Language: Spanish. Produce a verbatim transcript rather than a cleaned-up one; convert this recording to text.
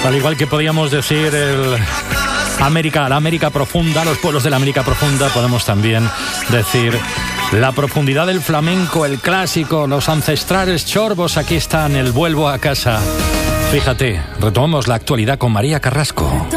Al igual que podíamos decir el América, la América profunda, los pueblos de la América profunda, podemos también decir la profundidad del flamenco, el clásico, los ancestrales chorbos. Aquí están el Vuelvo a casa. Fíjate, retomamos la actualidad con María Carrasco.